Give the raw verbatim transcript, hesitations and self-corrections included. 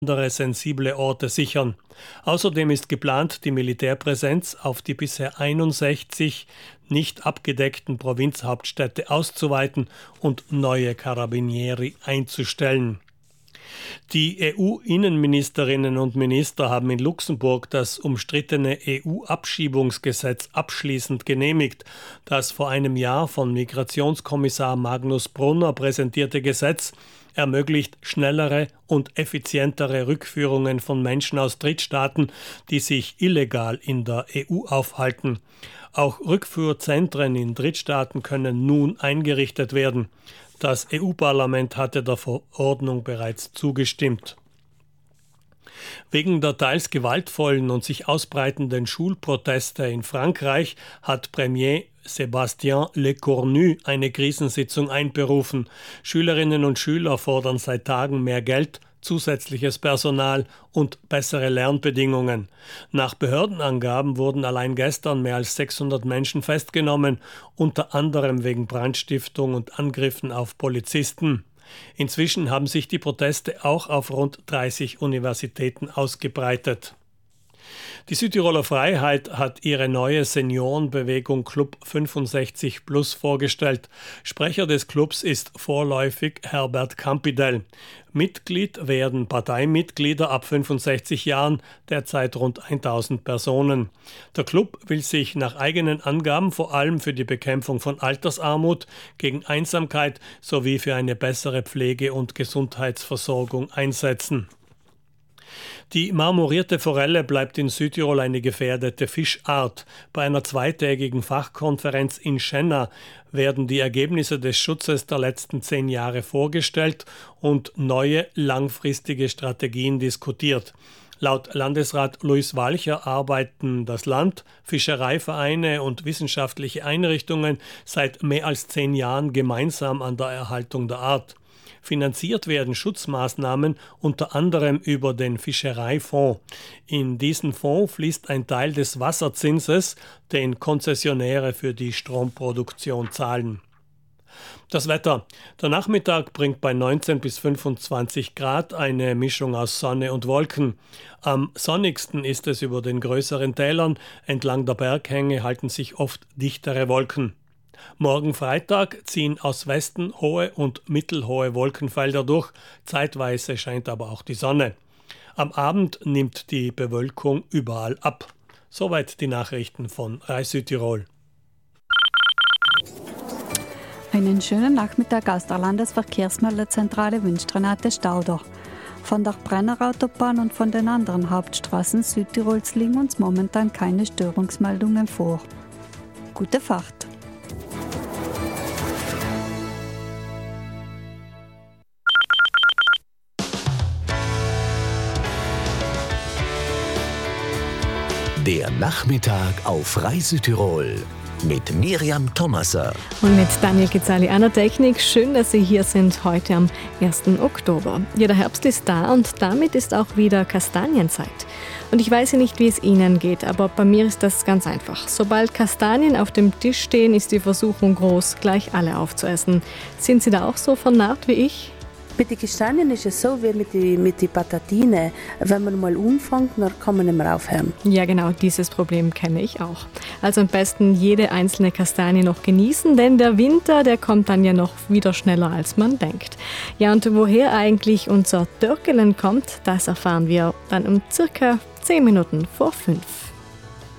andere sensible Orte sichern. Außerdem ist geplant, die Militärpräsenz auf die bisher einundsechzig nicht abgedeckten Provinzhauptstädte auszuweiten und neue Carabinieri einzustellen. Die E U-Innenministerinnen und Minister haben in Luxemburg das umstrittene E U-Abschiebungsgesetz abschließend genehmigt. Das vor einem Jahr von Migrationskommissar Magnus Brunner präsentierte Gesetz ermöglicht schnellere und effizientere Rückführungen von Menschen aus Drittstaaten, die sich illegal in der E U aufhalten. Auch Rückfuhrzentren in Drittstaaten können nun eingerichtet werden. Das E U-Parlament hatte der Verordnung bereits zugestimmt. Wegen der teils gewaltvollen und sich ausbreitenden Schulproteste in Frankreich hat Premier Sébastien Lecornu eine Krisensitzung einberufen. Schülerinnen und Schüler fordern seit Tagen mehr Geld, zusätzliches Personal und bessere Lernbedingungen. Nach Behördenangaben wurden allein gestern mehr als sechshundert Menschen festgenommen, unter anderem wegen Brandstiftung und Angriffen auf Polizisten. Inzwischen haben sich die Proteste auch auf rund dreißig Universitäten ausgebreitet. Die Südtiroler Freiheit hat ihre neue Seniorenbewegung Club fünfundsechzig plus vorgestellt. Sprecher des Clubs ist vorläufig Herbert Campidel. Mitglied werden Parteimitglieder ab fünfundsechzig Jahren, derzeit rund tausend Personen. Der Club will sich nach eigenen Angaben vor allem für die Bekämpfung von Altersarmut, gegen Einsamkeit sowie für eine bessere Pflege- und Gesundheitsversorgung einsetzen. Die marmorierte Forelle bleibt in Südtirol eine gefährdete Fischart. Bei einer zweitägigen Fachkonferenz in Schenna werden die Ergebnisse des Schutzes der letzten zehn Jahre vorgestellt und neue langfristige Strategien diskutiert. Laut Landesrat Luis Walcher arbeiten das Land, Fischereivereine und wissenschaftliche Einrichtungen seit mehr als zehn Jahren gemeinsam an der Erhaltung der Art. Finanziert werden Schutzmaßnahmen unter anderem über den Fischereifonds. In diesen Fonds fließt ein Teil des Wasserzinses, den Konzessionäre für die Stromproduktion zahlen. Das Wetter. Der Nachmittag bringt bei neunzehn bis fünfundzwanzig Grad eine Mischung aus Sonne und Wolken. Am sonnigsten ist es über den größeren Tälern. Entlang der Berghänge halten sich oft dichtere Wolken. Morgen Freitag ziehen aus Westen hohe und mittelhohe Wolkenfelder durch, zeitweise scheint aber auch die Sonne. Am Abend nimmt die Bewölkung überall ab. Soweit die Nachrichten von R A I Südtirol. Einen schönen Nachmittag aus der Landesverkehrsmeldezentrale wünscht Renate Stauder. Von der Brennerautobahn und von den anderen Hauptstraßen Südtirols liegen uns momentan keine Störungsmeldungen vor. Gute Fahrt! Der Nachmittag auf R A I Südtirol mit Miriam Thomaser. Und mit Daniel Gezzali an der Technik. Schön, dass Sie hier sind heute am ersten Oktober. Ja, der Herbst ist da und damit ist auch wieder Kastanienzeit. Und ich weiß ja nicht, wie es Ihnen geht, aber bei mir ist das ganz einfach. Sobald Kastanien auf dem Tisch stehen, ist die Versuchung groß, gleich alle aufzuessen. Sind Sie da auch so vernarrt wie ich? Mit den Kastanien ist es so wie mit den mit die Patatine. Wenn man mal umfängt, dann kann man nicht mehr aufhören. Ja, genau, dieses Problem kenne ich auch. Also am besten jede einzelne Kastanie noch genießen, denn der Winter, der kommt dann ja noch wieder schneller, als man denkt. Ja, und woher eigentlich unser Törkelen kommt, das erfahren wir dann um circa zehn Minuten vor fünf.